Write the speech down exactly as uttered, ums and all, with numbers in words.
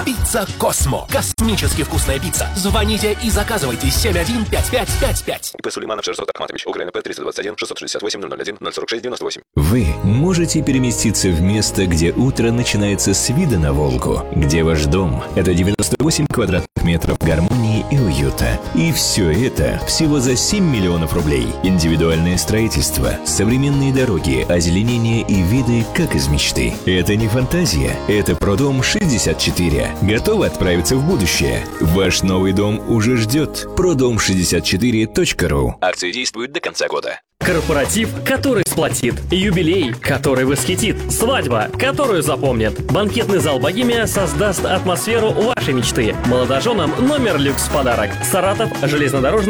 Пицца Космо. Космически вкусная пицца. Звоните и заказывайте семь один пять пять пять пять. И П. Сулейманов Шерзот Ахматович. УГРНП триста двадцать один шестьсот шестьдесят восемь ноль ноль один ноль сорок шесть девяносто восемь. Вы можете переместиться в место, где утро начинается с вида на Волгу, где ваш дом – это девяносто восемь квадратных метров гармонии и уюта. И все это всего за семь миллионов рублей. Индивидуальное строительство, современные дороги, озеленение и виды, как из мечты. Это не фантазия, это Продом шестьдесят четыре. Готовы отправиться в будущее? Ваш новый дом уже ждет. продом шестьдесят четыре точка ру. Акции действуют до конца года. Корпоратив, который сплотит. Юбилей, который восхитит. Свадьба, которую запомнят. Банкетный зал «Богемия» создаст атмосферу вашей мечты. Молодоженам номер люкс в подарок. Саратов, железнодорожный